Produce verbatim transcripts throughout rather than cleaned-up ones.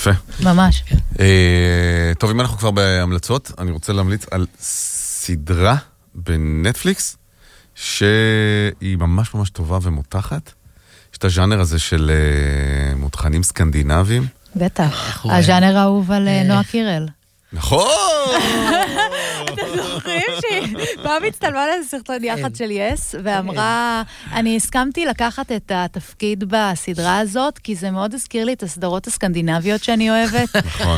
יפה. ממש. טוב, אם אנחנו כבר בהמלצות, אני רוצה להמליץ על סדרה בנטפליקס, שהיא ממש ממש טובה ומותחת. יש את הז'אנר הזה של מותחנים סקנדינביים. בטח. הז'אנר האהוב על נועה קירל. נכון! אתם זוכרים שפעם הצטלמה לאיזה סרטון יחד של יס, ואמרה, אני הסכמתי לקחת את התפקיד בסדרה הזאת, כי זה מאוד הזכיר לי את הסדרות הסקנדינביות שאני אוהבת. נכון.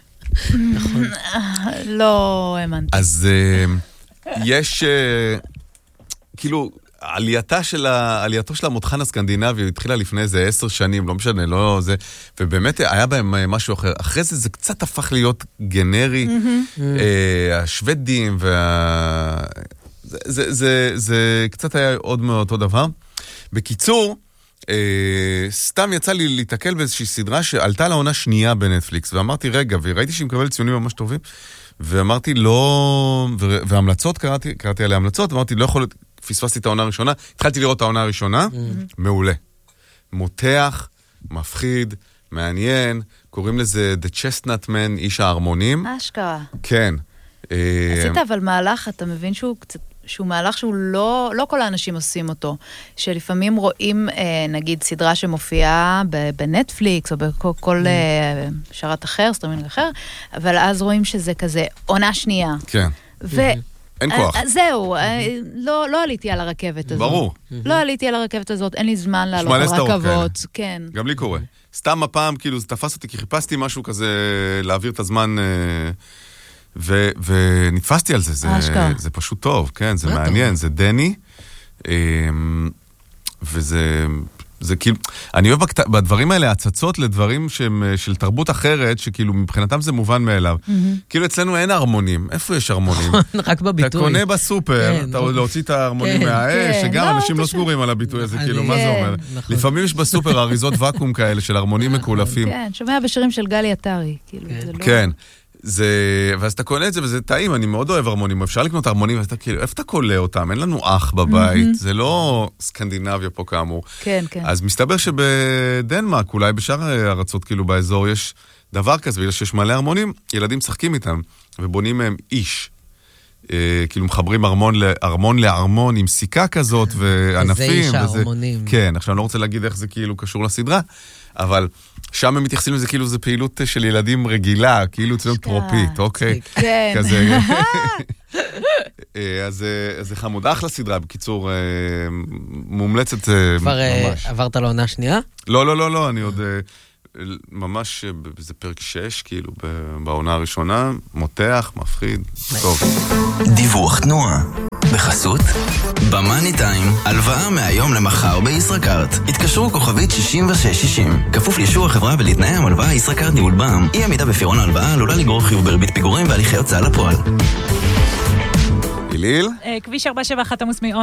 לא האמנתי. אז יש, כאילו, עלייתה של ה... עלייתו של המותחן הסקנדינבי התחילה לפני איזה עשר שנים, לא משנה, לא זה, ובאמת היה בהם משהו אחר. אחרי זה זה קצת הפך להיות גנרי, אה, השוודים, וה... זה, זה, זה, זה קצת היה עוד מאותו דבר. בקיצור, אה, סתם יצא לי להתקל באיזושהי סדרה שעלתה לעונה שנייה בנטפליקס, ואמרתי, רגע, וראיתי שהיא מקבלת ציונים ממש טובים, ואמרתי, לא... והמלצות, קראתי, קראתי עליה המלצות, ואמרתי, לא יכול להיות... פספסתי את העונה הראשונה, התחלתי לראות את העונה הראשונה, מעולה. מותח, מפחיד, מעניין, קוראים לזה The Chestnut Man, איש ההרמונים. אשכרה. כן. עשית אבל מהלך, אתה מבין שהוא קצת, שהוא מהלך שהוא לא, לא כל האנשים עושים אותו, שלפעמים רואים, נגיד, סדרה שמופיעה בנטפליקס, או בכל שרת אחר, סטרימינג אחר, אבל אז רואים שזה כזה עונה שנייה. כן. ו... אין כוח. זהו, לא, לא עליתי על הרכבת הזאת. ברור. לא עליתי על הרכבת הזאת, אין לי זמן לעלות על רכבות. כן. גם לי קורה. סתם הפעם, כאילו, זה תפס אותי, כי חיפשתי משהו כזה, להעביר את הזמן, ונתפסתי על זה. זה פשוט טוב, כן, זה מעניין, זה דני, וזה... זה כאילו, אני אוהב בדברים האלה הצצות לדברים שהם של תרבות אחרת, שכאילו מבחינתם זה מובן מאליו. כאילו אצלנו אין הרמונים. איפה יש הרמונים? רק בביטוי. אתה קונה בסופר, אתה להוציא את ההרמונים מהאש, שגם אנשים לא סגורים על הביטוי הזה, כאילו, מה זה אומר? לפעמים יש בסופר אריזות ואקום כאלה של הרמונים מקולפים. כן, שומע בשירים של גלי עטרי. כן. זה, ואז אתה קונה את זה, וזה טעים, אני מאוד אוהב הרמונים, אפשר לקנות הרמונים, ואז אתה כאילו, איפה אתה קולה אותם? אין לנו אח בבית, זה לא סקנדינביה פה כאמור. כן, כן. אז מסתבר שבדנמרק, אולי בשאר הארצות כאילו באזור, יש דבר כזה, בגלל שיש מלא הרמונים, ילדים משחקים איתם, ובונים מהם איש. כאילו מחברים ארמון לארמון עם סיכה כזאת, וענפים. וזה איש ההרמונים. כן, עכשיו אני לא רוצה להגיד איך זה כאילו קשור לסדרה, אבל שם הם מתייחסים לזה כאילו זה פעילות של ילדים רגילה, כאילו צנות טרופית, אוקיי? כן. כזה. אז זה חמוד, אחלה סדרה, בקיצור, מומלצת ממש. כבר עברת לעונה שנייה? לא, לא, לא, לא, אני עוד ממש, זה פרק שש, כאילו, בעונה הראשונה, מותח, מפחיד, טוב. דיווח תנועה. בחסות במאני טיים, הלוואה מהיום למחר בישראכרט. התקשרו כוכבית שישים ושש שישים. כפוף לאישור החברה ולתנאי המלוואה ישראכרט ניהול בע"מ. אי עמידה בפירעון ההלוואה עלולה לגרור חיוב בריבית פיגורים והליכי הוצאה לפועל. איליל? כביש ארבע שבע אחת עמוס מיון.